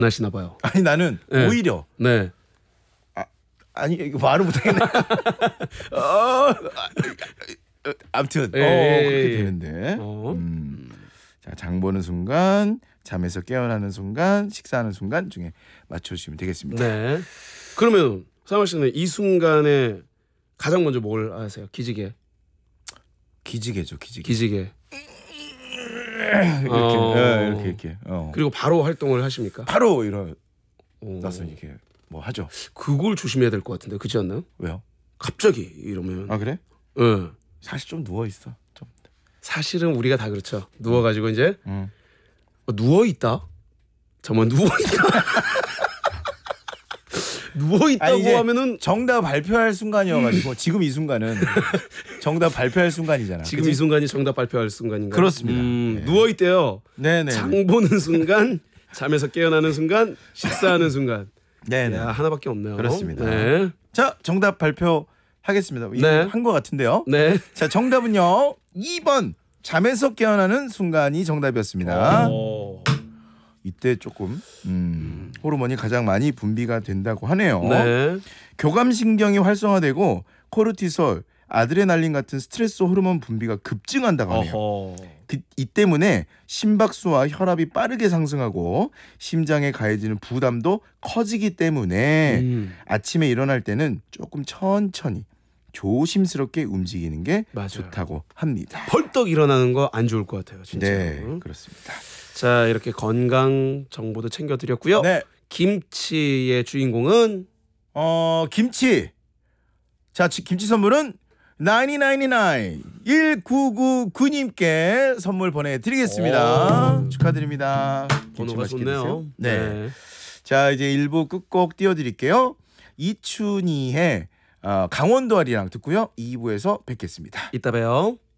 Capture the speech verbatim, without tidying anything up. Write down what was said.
하시나 봐요. 아니 나는 네. 오히려 네. 아, 아니 이거 말을 못하겠네. 어, 아, 아무튼 예, 어, 예, 그렇게 예. 되는데. 어. 음. 자, 장 보는 순간, 잠에서 깨어나는 순간, 식사하는 순간 중에 맞춰주시면 되겠습니다. 네. 그러면 사무 씨는 이 순간에 가장 먼저 뭘 하세요? 기지개. 기지개죠, 기지개. 기지개. 이렇게, 어. 예, 이렇게 이렇게. 어. 그리고 바로 활동을 하십니까? 바로 일어나서 오. 이렇게 뭐 하죠. 그걸 조심해야 될 것 같은데 그렇지 않나요? 왜요? 갑자기 이러면. 아 그래? 예. 사실 좀 누워 있어. 좀. 사실은 우리가 다 그렇죠. 누워가지고 이제 음. 어, 누워 있다. 정말 누워 있다. 누워 아니, 있다고 이제 하면은 정답 발표할 순간이어가지고 지금 이 순간은 정답 발표할 순간이잖아. 지금 그치? 이 순간이 정답 발표할 순간인가요? 그렇습니다. 음, 네. 누워 있대요. 네네. 장 보는 순간, 잠에서 깨어나는 순간, 식사하는 순간. 네네. 야, 하나밖에 없네요. 그렇습니다. 네. 자, 정답 발표하겠습니다. 이거 네. 한 것 같은데요. 네. 자, 정답은요. 이 번 잠에서 깨어나는 순간이 정답이었습니다. 오. 이때 조금 음, 호르몬이 가장 많이 분비가 된다고 하네요. 네. 교감신경이 활성화되고 코르티솔, 아드레날린 같은 스트레스 호르몬 분비가 급증한다고 하네요. 어허. 그, 이 때문에 심박수와 혈압이 빠르게 상승하고 심장에 가해지는 부담도 커지기 때문에 음, 아침에 일어날 때는 조금 천천히 조심스럽게 움직이는 게 맞아요. 좋다고 합니다. 벌떡 일어나는 거 안 좋을 것 같아요, 진짜. 네, 그렇습니다. 자, 이렇게 건강 정보도 챙겨드렸고요. 네, 김치의 주인공은 어 김치. 자, 지- 김치 선물은 나인이나인이나인 일구구구님께 선물 보내드리겠습니다. 오. 축하드립니다. 김치 번호가 맛있게 좋네요. 드세요. 네. 자, 이제 일 부 끝곡 띄워드릴게요. 이춘희의 어, 강원도 아리랑 듣고요. 이 부에서 뵙겠습니다. 이따 봬요.